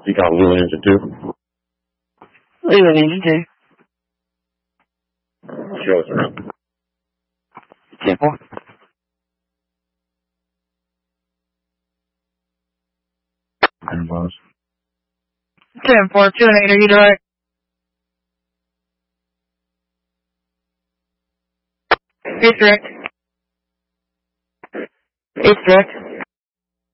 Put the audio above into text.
You got Lulu Engine 2? Lulu Engine 2. Show us around. 10-4. And boss. 10-4, 2 and 8, are you direct? It's direct. It's direct.